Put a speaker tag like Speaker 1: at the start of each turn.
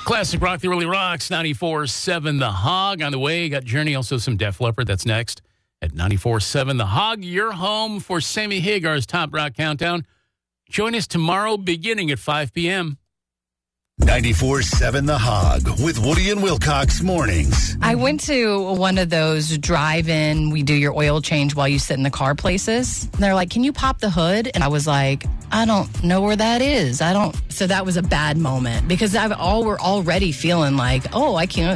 Speaker 1: Classic rock that really rocks. 94.7 The Hog on the way. Got Journey, also some Def Leppard. That's next at 94.7 The Hog. Your home for Sammy Hagar's Top Rock Countdown. Join us tomorrow beginning at 5 p.m.
Speaker 2: 94.7 The Hog with Woody and Wilcox mornings.
Speaker 3: I went to one of those drive-in, we do your oil change while you sit in the car places. And they're like, can you pop the hood? And I was like, I don't know where that is. So that was a bad moment because we're already feeling like, oh, I can't.